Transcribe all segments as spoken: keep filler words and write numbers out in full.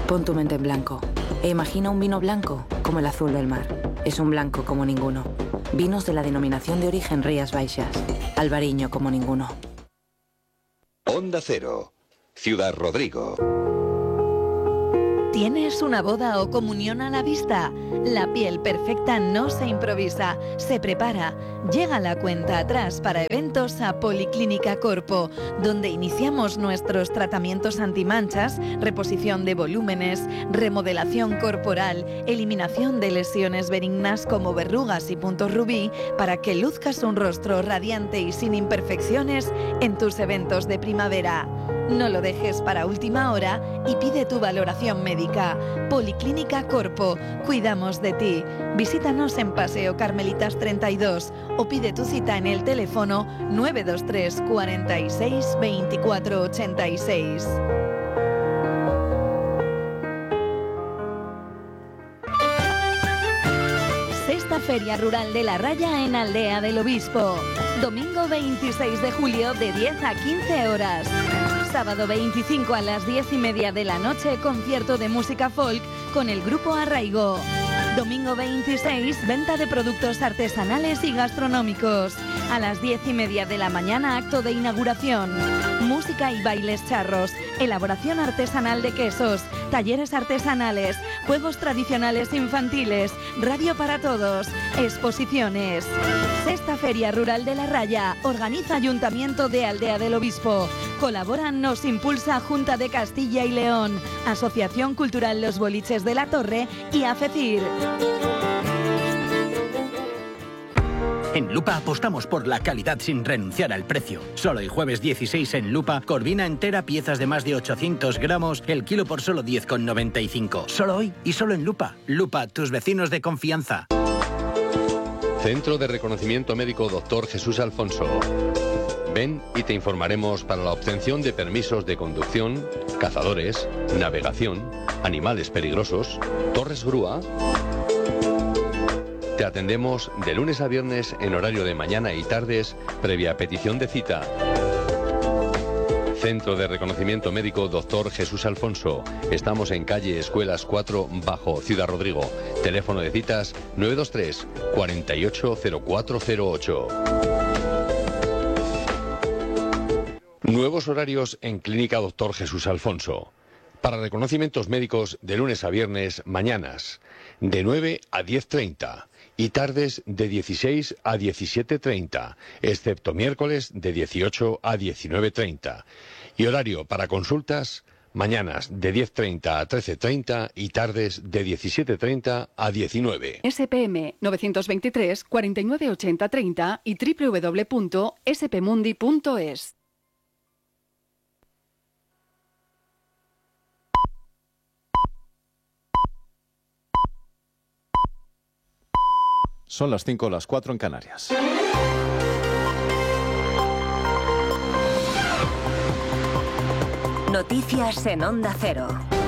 Pon tu mente en blanco e imagina un vino blanco como el azul del mar. Es un blanco como ninguno. Vinos de la denominación de origen Rías Baixas. Albariño como ninguno. Onda Cero, Ciudad Rodrigo. ¿Tienes una boda o comunión a la vista? La piel perfecta no se improvisa, se prepara. Llega la cuenta atrás para eventos a Policlínica Corpo, donde iniciamos nuestros tratamientos antimanchas, reposición de volúmenes, remodelación corporal, eliminación de lesiones benignas como verrugas y puntos rubí, para que luzcas un rostro radiante y sin imperfecciones en tus eventos de primavera. No lo dejes para última hora y pide tu valoración médica. Policlínica Corpo, cuidamos de ti. Visítanos en Paseo Carmelitas treinta y dos o pide tu cita en el teléfono nueve dos tres, cuarenta y seis, veinticuatro ochenta y seis. Sexta Feria Rural de la Raya en Aldea del Obispo. Domingo veintiséis de julio de diez a quince horas. Sábado veinticinco a las diez y media de la noche, concierto de música folk con el grupo Arraigo. Domingo veintiséis, venta de productos artesanales y gastronómicos. A las diez y media de la mañana, acto de inauguración. Música y bailes charros, elaboración artesanal de quesos, talleres artesanales, juegos tradicionales infantiles, radio para todos, exposiciones. Sexta Feria Rural de la Raya, organiza Ayuntamiento de Aldea del Obispo. Colaboran Nos Impulsa Junta de Castilla y León, Asociación Cultural Los Boliches de la Torre y AFECIR. En Lupa apostamos por la calidad sin renunciar al precio. Solo el jueves dieciséis en Lupa, corvina entera, piezas de más de ochocientos gramos, el kilo por solo diez con noventa y cinco. Solo hoy y solo en Lupa. Lupa, tus vecinos de confianza. Centro de Reconocimiento Médico Doctor Jesús Alfonso. Ven y te informaremos para la obtención de permisos de conducción, cazadores, navegación, animales peligrosos, torres grúa. Te atendemos de lunes a viernes en horario de mañana y tardes, previa petición de cita. Centro de Reconocimiento Médico Doctor Jesús Alfonso. Estamos en calle Escuelas cuatro, Bajo, Ciudad Rodrigo. Teléfono de citas nueve dos tres, cuarenta y ocho, cero cuatro cero ocho. Nuevos horarios en Clínica Doctor Jesús Alfonso. Para reconocimientos médicos de lunes a viernes, mañanas de nueve a diez treinta y tardes de dieciséis a diecisiete treinta, excepto miércoles de dieciocho a diecinueve treinta. Y horario para consultas, mañanas de diez treinta a trece treinta y tardes de diecisiete treinta a diecinueve. S P M nueve dos tres, cuarenta y nueve ochenta treinta y doble u doble u doble u punto s p mundi punto es. Son las cinco, las cuatro en Canarias. Noticias en Onda Cero.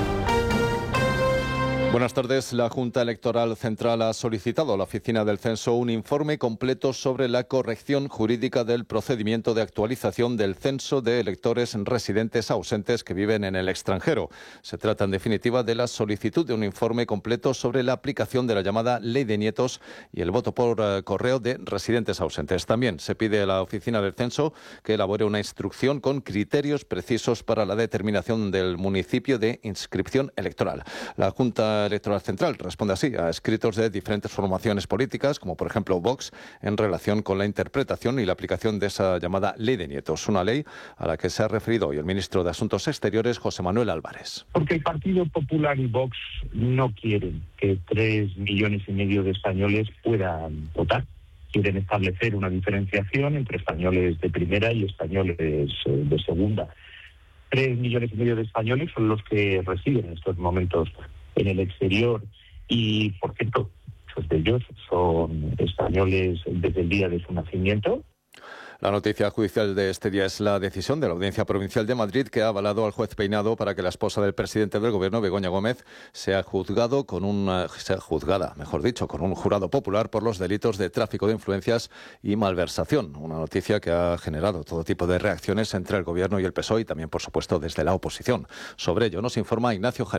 Buenas tardes. La Junta Electoral Central ha solicitado a la Oficina del Censo un informe completo sobre la corrección jurídica del procedimiento de actualización del censo de electores residentes ausentes que viven en el extranjero. Se trata, en definitiva, de la solicitud de un informe completo sobre la aplicación de la llamada Ley de Nietos y el voto por uh, correo de residentes ausentes. También se pide a la Oficina del Censo que elabore una instrucción con criterios precisos para la determinación del municipio de inscripción electoral. La Junta Electoral Central responde así a escritos de diferentes formaciones políticas, como por ejemplo Vox, en relación con la interpretación y la aplicación de esa llamada Ley de Nietos, una ley a la que se ha referido hoy el ministro de Asuntos Exteriores, José Manuel Álvarez. Porque el Partido Popular y Vox no quieren que tres millones y medio de españoles puedan votar. Quieren establecer una diferenciación entre españoles de primera y españoles de segunda. Tres millones y medio de españoles son los que residen en estos momentos en el exterior y, por cierto, muchos de ellos son españoles desde el día de su nacimiento. La noticia judicial de este día es la decisión de la Audiencia Provincial de Madrid, que ha avalado al juez Peinado para que la esposa del presidente del Gobierno, Begoña Gómez, sea juzgado con una, sea juzgada, mejor dicho, con un jurado popular por los delitos de tráfico de influencias y malversación. Una noticia que ha generado todo tipo de reacciones entre el Gobierno y el P S O E y también, por supuesto, desde la oposición. Sobre ello nos informa Ignacio Jarillo.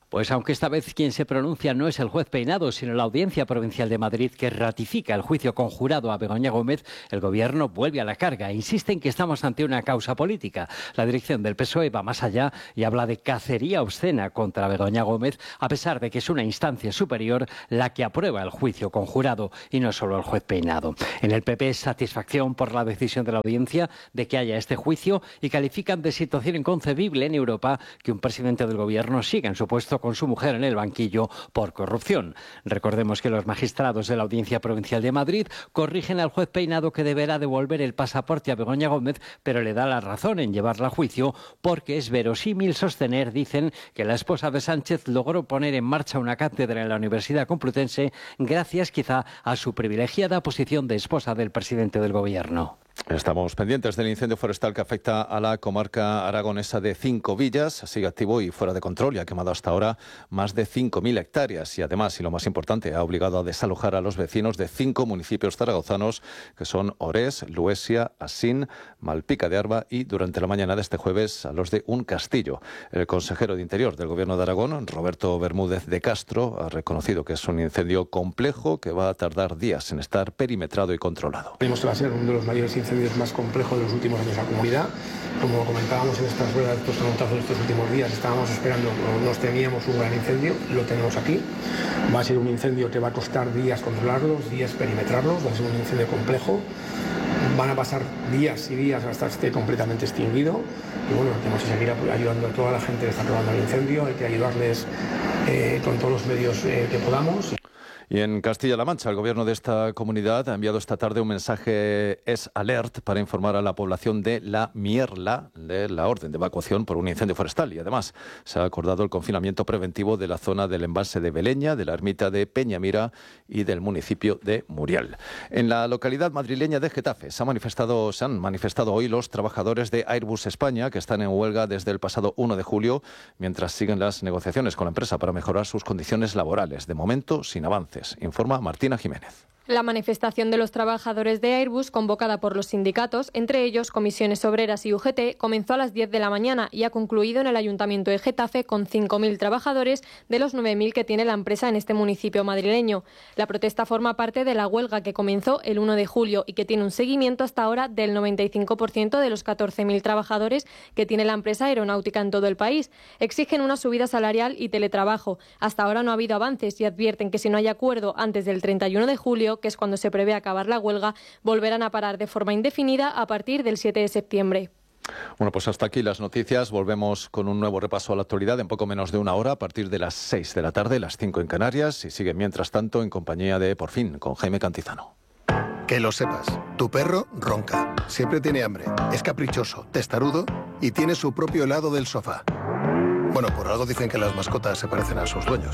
Pues aunque esta vez quien se pronuncia no es el juez Peinado, sino la Audiencia Provincial de Madrid, que ratifica el juicio conjurado a Begoña Gómez, el Gobierno vuelve a la carga e insiste en que estamos ante una causa política. La dirección del P S O E va más allá y habla de cacería obscena contra Begoña Gómez, a pesar de que es una instancia superior la que aprueba el juicio conjurado y no solo el juez Peinado. En el P P es satisfacción por la decisión de la Audiencia de que haya este juicio y califican de situación inconcebible en Europa que un presidente del Gobierno siga en su puesto con su mujer en el banquillo por corrupción. Recordemos que los magistrados de la Audiencia Provincial de Madrid corrigen al juez Peinado, que deberá devolver el pasaporte a Begoña Gómez, pero le da la razón en llevarla a juicio porque es verosímil sostener, dicen, que la esposa de Sánchez logró poner en marcha una cátedra en la Universidad Complutense gracias quizá a su privilegiada posición de esposa del presidente del Gobierno. Estamos pendientes del incendio forestal que afecta a la comarca aragonesa de Cinco Villas. Sigue activo y fuera de control y ha quemado hasta ahora más de cinco mil hectáreas. Y además, y lo más importante, ha obligado a desalojar a los vecinos de cinco municipios zaragozanos, que son Orés, Luesia, Asín, Malpica de Arba y, durante la mañana de este jueves, a los de Un Castillo. El consejero de Interior del Gobierno de Aragón, Roberto Bermúdez de Castro, ha reconocido que es un incendio complejo que va a tardar días en estar perimetrado y controlado. Creemos que va a ser uno de los mayores incendios más complejos de los últimos años en la comunidad. Como comentábamos en estas ruedas, estos anotazos de estos últimos días, estábamos esperando, nos temíamos un gran incendio, lo tenemos aquí. Va a ser un incendio que va a costar días controlarlos, días perimetrarlos, va a ser un incendio complejo. Van a pasar días y días hasta que esté completamente extinguido. Y bueno, tenemos que seguir ayudando a toda la gente que está probando el incendio, hay que ayudarles eh, con todos los medios eh, que podamos. Y en Castilla-La Mancha, el gobierno de esta comunidad ha enviado esta tarde un mensaje S Alert para informar a la población de la Mierla, de la orden de evacuación por un incendio forestal. Y además se ha acordado el confinamiento preventivo de la zona del embalse de Beleña, de la ermita de Peñamira y del municipio de Muriel. En la localidad madrileña de Getafe se, ha manifestado, se han manifestado hoy los trabajadores de Airbus España, que están en huelga desde el pasado uno de julio, mientras siguen las negociaciones con la empresa para mejorar sus condiciones laborales. De momento, sin avance. Informa Martina Jiménez. La manifestación de los trabajadores de Airbus, convocada por los sindicatos, entre ellos Comisiones Obreras y U G T, comenzó a las diez de la mañana y ha concluido en el Ayuntamiento de Getafe con cinco mil trabajadores de los nueve mil que tiene la empresa en este municipio madrileño. La protesta forma parte de la huelga que comenzó el uno de julio y que tiene un seguimiento hasta ahora del noventa y cinco por ciento de los catorce mil trabajadores que tiene la empresa aeronáutica en todo el país. Exigen una subida salarial y teletrabajo. Hasta ahora no ha habido avances y advierten que si no hay acuerdo antes del treinta y uno de julio, que es cuando se prevé acabar la huelga, volverán a parar de forma indefinida a partir del siete de septiembre. Bueno, pues hasta aquí las noticias. Volvemos con un nuevo repaso a la actualidad en poco menos de una hora, a partir de las seis de la tarde, las cinco en Canarias, y sigue mientras tanto en compañía de Por Fin, con Jaime Cantizano. Que lo sepas, tu perro ronca, siempre tiene hambre, es caprichoso, testarudo y tiene su propio helado del sofá. Bueno, por algo dicen que las mascotas se parecen a sus dueños.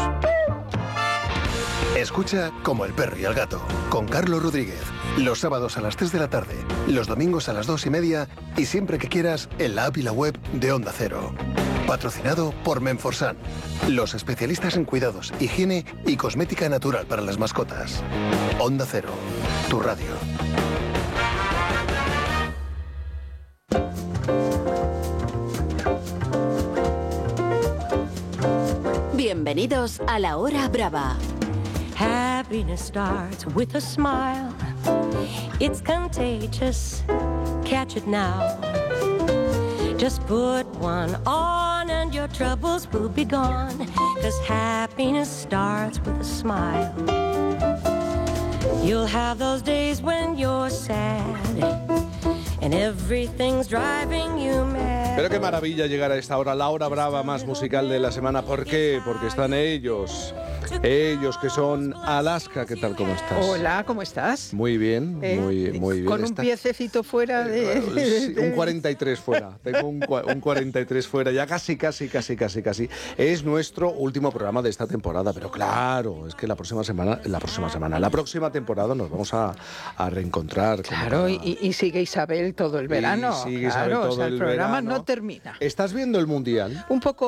Escucha Como el perro y el gato, con Carlos Rodríguez. Los sábados a las tres de la tarde, los domingos a las dos y media y siempre que quieras en la app y la web de Onda Cero. Patrocinado por Menforsan, los especialistas en cuidados, higiene y cosmética natural para las mascotas. Onda Cero, tu radio. Bienvenidos a La Hora Brava. Happiness starts with a smile. It's contagious. Catch it now. Just put one on and your troubles will be gone. 'Cause happiness starts with a smile. You'll have those days when you're sad and everything's driving you mad. Pero qué maravilla llegar a esta hora, la hora brava más musical de la semana. ¿Por qué? Porque están ellos. Ellos que son Alaska. ¿Qué tal? ¿Cómo estás? Hola, ¿cómo estás? Muy bien, ¿Eh? muy, muy bien. Con un Está... piececito fuera de... Sí, un cuarenta y tres fuera. Tengo un, un cuarenta y tres fuera. Ya casi, casi, casi, casi, casi. Es nuestro último programa de esta temporada. Pero claro, es que la próxima semana, la próxima semana, la próxima temporada nos vamos a, a reencontrar. Claro, y, y sigue Isabel todo el verano. Y sigue claro, Isabel todo o sea, el, el programa verano. no termina. ¿Estás viendo el Mundial? Un poco.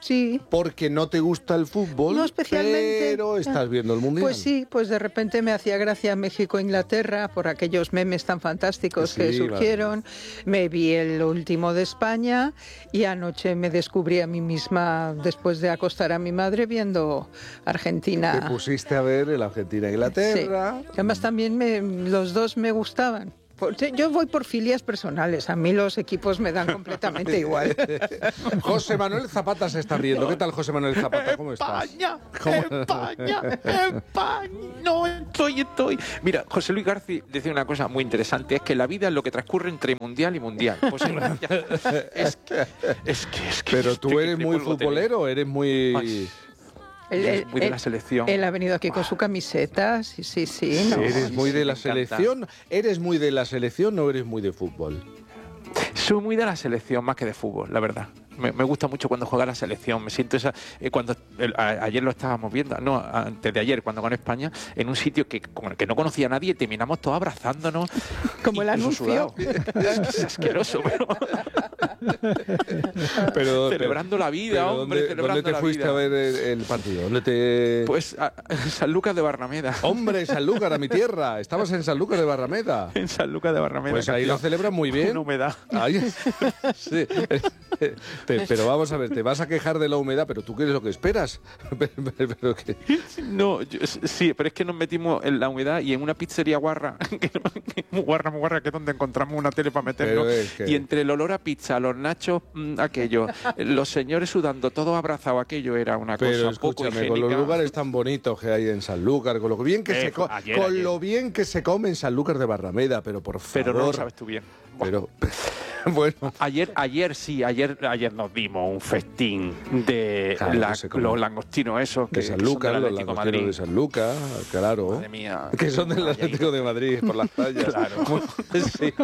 sí. Porque no te gusta el fútbol, no especialmente, pero estás viendo el Mundial. Pues sí, pues de repente me hacía gracia México-Inglaterra por aquellos memes tan fantásticos sí, que surgieron. Vale. Me vi el último de España y anoche me descubrí a mí misma, después de acostar a mi madre, viendo Argentina. Te pusiste a ver el Argentina-Inglaterra. Sí. Además también me, los dos me gustaban. Yo voy por filias personales, a mí los equipos me dan completamente igual. José Manuel Zapata se está riendo. ¿Qué tal, José Manuel Zapata? ¿Cómo estás? España, España, España. No, estoy, estoy. Mira, José Luis García decía una cosa muy interesante, es que la vida es lo que transcurre entre mundial y mundial. Pues, es, que, es que, es que... Pero tú eres muy futbolero, eres muy... Ay. Él, él, muy de la selección. Él ha venido aquí con su camiseta, sí, sí, sí. No. No. ¿Eres muy sí, de la selección? ¿Eres muy de la selección o eres muy de fútbol? Soy muy de la selección más que de fútbol, la verdad. Me, me gusta mucho cuando juega la selección. Me siento esa... Eh, cuando el, a, Ayer lo estábamos viendo, no, antes de ayer, cuando ganó España, en un sitio que, que no conocía a nadie, terminamos todos abrazándonos. Como el anuncio. Es, es asqueroso, pero... pero celebrando pero, la vida, pero hombre, ¿dónde, celebrando ¿dónde te la fuiste vida? a ver el, el partido? ¿Dónde te...? Pues a, a San Lucas de Barrameda. Hombre, Sanlúcar, a mi tierra. Estabas en Sanlúcar de Barrameda. En San Lucas de Barrameda. Pues ahí lo celebran muy bien. Una humedad. Ahí, sí. Pero vamos a ver, te vas a quejar de la humedad, pero tú qué es lo que esperas. pero, pero que... No, yo, sí, pero es que nos metimos en la humedad y en una pizzería guarra, que, que, muy guarra, muy guarra, que es donde encontramos una tele para meternos. Es que... Y entre el olor a pizza, los nachos, mmm, aquello, los señores sudando, todos abrazados, aquello era una pero cosa poco higiénica. Con los lugares tan bonitos que hay en Sanlúcar, con lo bien que eh, se co ayer, con ayer. lo bien que se come en Sanlúcar de Barrameda, pero por favor. Pero no lo sabes tú bien. Pero bueno, ayer, ayer sí, ayer, ayer nos dimos un festín de claro, la, los langostinos esos que, de Sanlúcar, que los langostinos de Sanlúcar, claro. Madre mía, que son del Atlético de Madrid por las playas. Claro. Sí.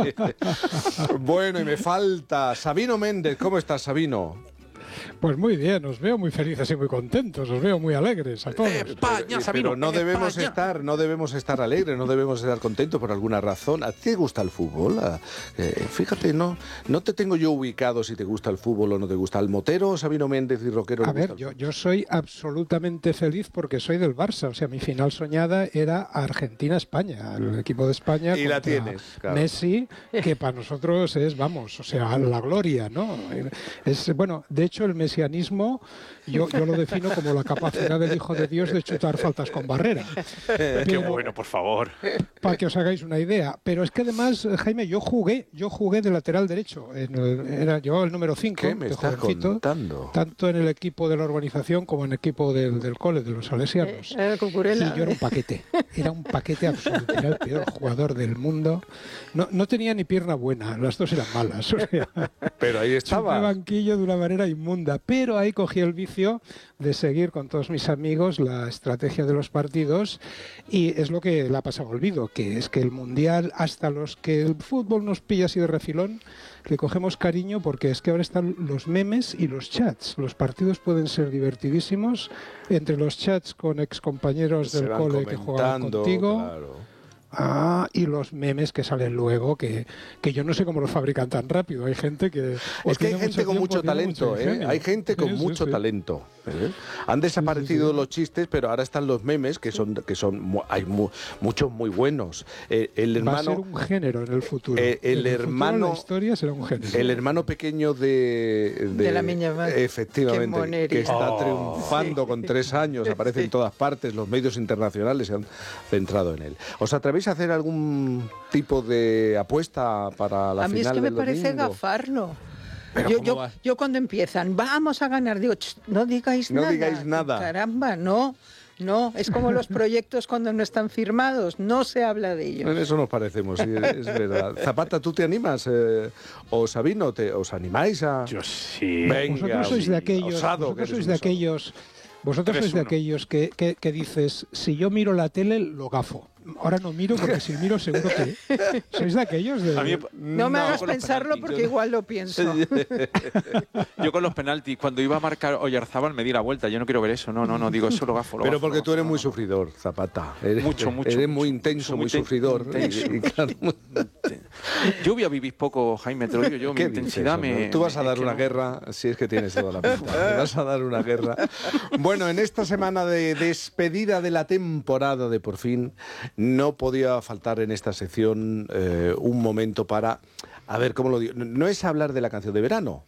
Bueno, y me falta Sabino Méndez. ¿Cómo estás, Sabino? Pues muy bien, os veo muy felices y muy contentos, os veo muy alegres a todos. España, Sabino, pero no debemos España. estar, no debemos estar alegres, no debemos estar contentos por alguna razón. ¿A ti te gusta el fútbol? Eh, fíjate, no, no te tengo yo ubicado si te gusta el fútbol o no te gusta. ¿Al Motero, Sabino Méndez y Roquero? A ver, yo, yo soy absolutamente feliz porque soy del Barça. O sea, mi final soñada era Argentina-España, el equipo de España. Y la tienes, claro. Messi, que para nosotros es, vamos, o sea, la gloria, ¿no? Es, bueno, de hecho, el mesianismo yo, yo lo defino como la capacidad del Hijo de Dios de chutar faltas con barrera. Pero, qué bueno, por favor. Para que os hagáis una idea. Pero es que además, Jaime, yo jugué, yo jugué de lateral derecho. En el, era, llevaba el número cinco. ¿Qué me estás contando? Tanto en el equipo de la urbanización como en el equipo del, del cole, de los salesianos. Era el Cucurella. Y yo era un paquete. Era un paquete absoluto. Era el peor jugador del mundo. No, no tenía ni pierna buena. Las dos eran malas. O sea, pero ahí estaba. Chupé banquillo de una manera inmunda. Pero ahí cogí el vicio de seguir con todos mis amigos la estrategia de los partidos y es lo que le ha pasado olvido, que es que el Mundial, hasta los que el fútbol nos pilla así de refilón, le cogemos cariño porque es que ahora están los memes y los chats. Los partidos pueden ser divertidísimos entre los chats con excompañeros del cole que juegan contigo. Claro. Ah, y los memes que salen luego, que, que yo no sé cómo los fabrican tan rápido. Hay gente que... Es que hay gente con mucho talento, ¿eh? Hay gente con mucho talento. ¿eh? Han desaparecido sí, sí, sí. los chistes, pero ahora están los memes, que son que son hay mu muchos muy buenos. Eh, el hermano, Va a ser un género en el futuro. Eh, el en hermano... El futuro, la historia será un género. El hermano pequeño de... De, de la Miña Madre. Efectivamente, que está oh. triunfando con tres años, aparece sí. en todas partes, los medios internacionales se han centrado en él. ¿Os atrevéis a hacer algún tipo de apuesta para la final del domingo? A mí es que me parece gafarlo. Yo, yo, yo cuando empiezan, vamos a ganar, digo, no digáis no nada. No digáis nada. Caramba, no. No, es como los proyectos cuando no están firmados, no se habla de ellos. En eso nos parecemos, sí, es verdad. Zapata, ¿tú te animas? Eh, ¿O Sabino, te, os animáis a...? Yo sí. Venga, vosotros sois de aquellos... Osado, vosotros sois de aquellos... Vosotros sois de aquellos que, que, que dices, si yo miro la tele, lo gafo. ahora no miro porque si miro seguro que... ¿Sois de aquellos? De... Mí, no, no me hagas pensarlo porque yo... igual lo pienso. Yo con los penaltis, cuando iba a marcar Oyarzábal me di la vuelta. Yo no quiero ver eso. No, no, no, digo eso lo gafo. Lo Pero gafo, porque lo tú eres gafo, muy no. sufridor, Zapata. Eres, mucho, mucho. Eres mucho, muy intenso, muy, muy sufridor. Intenso. Y, y claro, yo voy a vivir poco, Jaime, te lo digo yo. Mi intensidad eso, me... ¿no? Tú vas a dar es una no. guerra, si es que tienes toda la pinta. Te vas a dar una guerra. Bueno, en esta semana de despedida de la temporada de Por Fin, no podía faltar en esta sección eh, un momento para... A ver, ¿cómo lo digo? No es hablar de la canción de verano.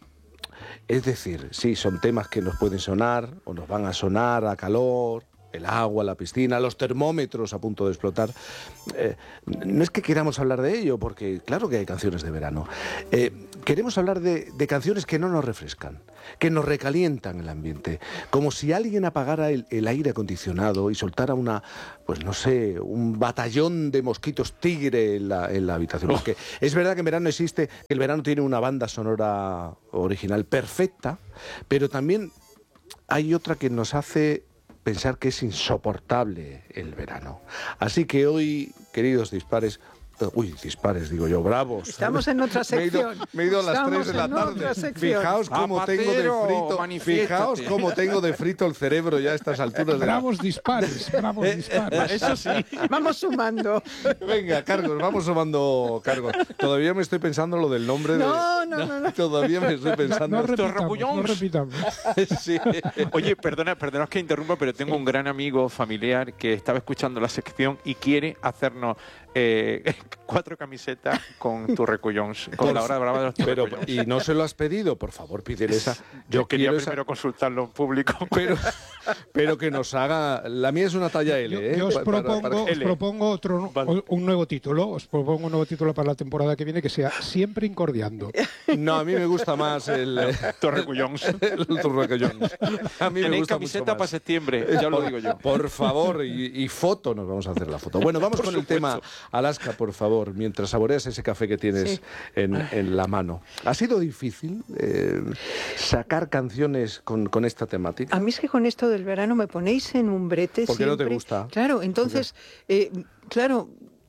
Es decir, sí, son temas que nos pueden sonar o nos van a sonar a calor, el agua, la piscina, los termómetros a punto de explotar. Eh, no es que queramos hablar de ello, porque claro que hay canciones de verano. Eh, queremos hablar de, de canciones que no nos refrescan, que nos recalientan el ambiente. Como si alguien apagara el, el aire acondicionado y soltara una, pues no sé, un batallón de mosquitos tigre en la, en la habitación. Porque es verdad que en verano existe, que el verano tiene una banda sonora original perfecta, pero también hay otra que nos hace pensar que es insoportable el verano. Así que hoy, queridos dispares, uy, dispares, digo yo, bravos. Estamos en otra sección. Me he ido, me he ido a las Estamos tres de la tarde. Fijaos cómo Zapatero, tengo de frito. manifiéstate. Fijaos cómo tengo de frito el cerebro ya a estas alturas. De bravos la... dispares, bravos dispares. Eso sí. Vamos sumando. Venga, cargos, vamos sumando cargos. Todavía me estoy pensando lo del nombre no, de... No, no, no. Todavía me estoy pensando... No, no repitamos, no repitamos. Sí. Oye, perdona, perdona que interrumpa, pero tengo un gran amigo familiar que estaba escuchando la sección y quiere hacernos eh, cuatro camisetas con tu recullons, con por la hora brava de los pero y no se lo has pedido, por favor, pídele esa. Yo, Yo quería primero esa... consultarlo en público. Pero, pero que nos haga. La mía es una talla L. Yo, ¿eh? yo os para, propongo, para, para... os propongo otro, vale. un nuevo título. Os propongo un nuevo título para la temporada que viene que sea Siempre Incordiando. No, a mí me gusta más el Torrecullons. El Torrecullons. A mí me gusta camiseta para septiembre, ya lo digo yo. Por favor, y, y foto, nos vamos a hacer la foto. Bueno, vamos por con supuesto. El tema Alaska, por favor, mientras saboreas ese café que tienes sí. en, en la mano. ¿Ha sido difícil eh, sacar canciones con, con esta temática? A mí es que con esto del verano me ponéis en un brete. ¿Por qué siempre. no te gusta? Claro, entonces, eh, claro...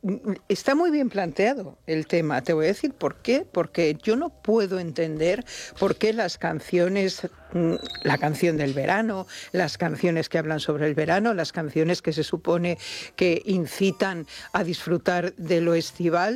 Está muy bien planteado el tema. Te voy a decir por qué. Porque yo no puedo entender por qué las canciones, la canción del verano, las canciones que hablan sobre el verano, las canciones que se supone que incitan a disfrutar de lo estival,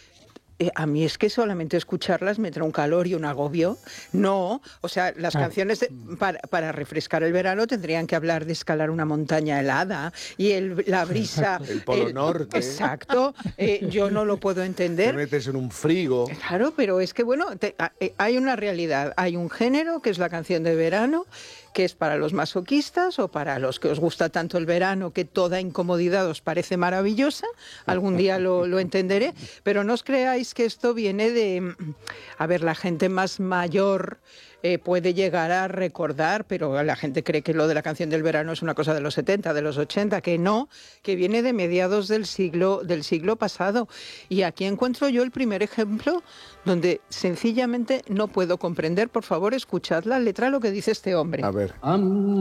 Eh, a mí es que solamente escucharlas me trae un calor y un agobio. No, o sea, las ah. canciones de, para, para refrescar el verano tendrían que hablar de escalar una montaña helada y el, la brisa... El Polo el, Norte. Exacto, eh, yo no lo puedo entender. Te metes en un frigo. Claro, pero es que, bueno, te, hay una realidad, hay un género que es la canción de verano, que es para los masoquistas o para los que os gusta tanto el verano que toda incomodidad os parece maravillosa, algún día lo, lo entenderé, pero no os creáis que esto viene de... A ver, la gente más mayor eh, puede llegar a recordar, pero la gente cree que lo de la canción del verano es una cosa de los setenta, de los ochenta, que no, que viene de mediados del siglo, del siglo pasado. Y aquí encuentro yo el primer ejemplo donde sencillamente no puedo comprender. Por favor, escuchad la letra, lo que dice este hombre. A ver.